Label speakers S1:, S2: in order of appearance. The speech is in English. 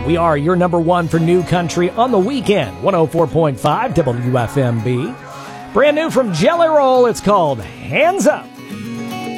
S1: We are your number one for new country on the weekend. 104.5 WFMB. Brand new from Jelly Roll. It's called Hands Up.